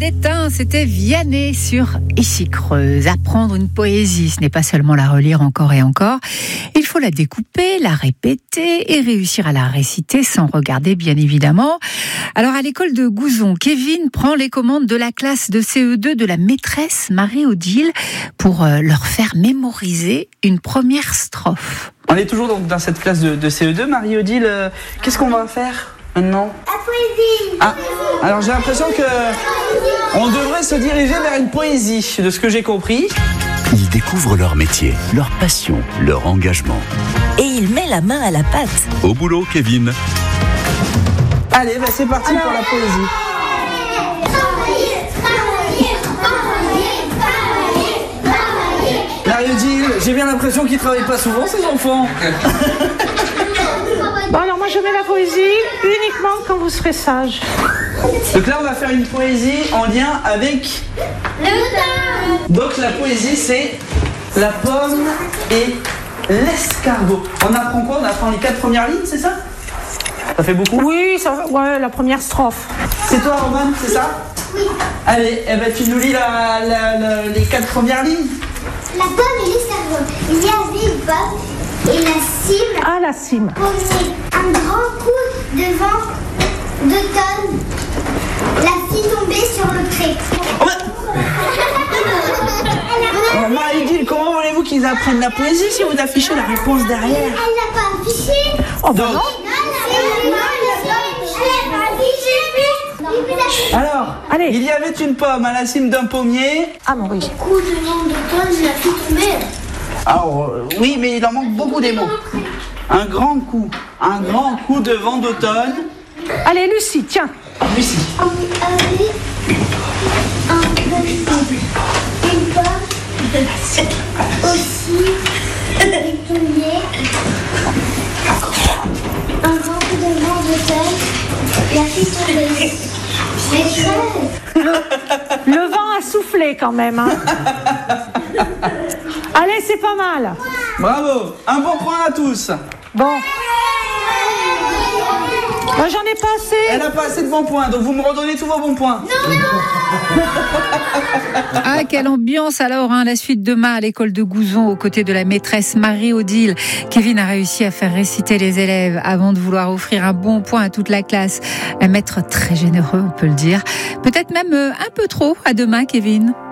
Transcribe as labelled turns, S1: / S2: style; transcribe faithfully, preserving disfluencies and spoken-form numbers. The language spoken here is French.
S1: d'étain, c'était Vianney sur Ici Creuse. Apprendre une poésie, ce n'est pas seulement la relire encore et encore. Il faut la découper, la répéter et réussir à la réciter sans regarder, bien évidemment. Alors, à l'école de Gouzon, Kevin prend les commandes de la classe de C E deux de la maîtresse Marie-Odile pour leur faire mémoriser une première strophe.
S2: On est toujours donc dans cette classe de, de C E deux, Marie-Odile. Euh, qu'est-ce qu'on va faire maintenant ?
S3: La poésie.
S2: Ah, alors j'ai l'impression que on devrait se diriger vers une poésie, de ce que j'ai compris.
S4: Ils découvrent leur métier, leur passion, leur engagement.
S5: Et il met la main à la pâte.
S4: Au boulot, Kevin.
S2: Allez, bah c'est parti pour la poésie. Marie-Odile, j'ai bien l'impression qu'ils travaillent pas souvent, ces enfants.
S6: Bon, alors moi je mets la poésie uniquement quand vous serez sage.
S2: Donc là, on va faire une poésie en lien avec
S3: Le temps.
S2: Donc la poésie, c'est la pomme et l'escargot. On apprend quoi ? On apprend les quatre premières lignes, c'est ça ? Ça fait beaucoup ?
S6: Oui, ça, ouais, la première strophe.
S2: C'est toi, Roman, c'est ça ?
S3: Oui.
S2: Allez, eh ben, tu nous lis la, la, la, les quatre premières lignes.
S3: La pomme et l'escargot. Il y avait une pomme et la cime.
S6: Ah, la cime.
S3: Pommier. Un grand coup de vent d'automne la fit tomber sur le pré.
S2: Oh, bah... Alors, Marie-Odile, comment voulez-vous qu'ils apprennent la poésie si vous affichez la réponse derrière ?
S3: Elle l'a pas affiché.
S6: Oh, bah
S2: Donc,
S6: non.
S2: alors,
S6: Allez.
S2: il y avait une pomme à la cime d'un pommier.
S6: Ah, mon oui.
S3: Coup de vent d'automne la fit tomber.
S2: Alors, euh, oui, mais il en manque beaucoup des mots. Un grand coup, un grand coup de vent d'automne.
S6: Allez, Lucie, tiens.
S2: Lucie.
S3: On avait un petit, une pomme aussi, une pommier, un grand coup de vent d'automne la fit tomber. Mais crève.
S6: Le vent a soufflé quand même. Hein. Allez, c'est pas mal.
S2: Bravo, un bon point à tous.
S6: Bon. Moi, j'en ai pas assez.
S2: Elle n'a pas assez de bons points, donc vous me redonnez tous vos bons points.
S1: Ah, quelle ambiance alors, hein, la suite demain à l'école de Gouzon, aux côtés de la maîtresse Marie-Odile. Kevin a réussi à faire réciter les élèves avant de vouloir offrir un bon point à toute la classe. Un maître très généreux, on peut le dire. Peut-être même un peu trop. À demain, Kevin.